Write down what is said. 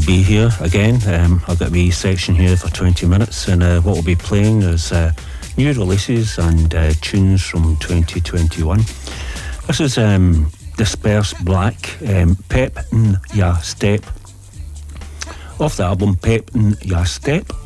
be here again. I've got a wee section here for 20 minutes, and what we'll be playing is new releases and tunes from 2021. This is Disperse Black, Pep in Ya Step, off the album Pep in Ya Step.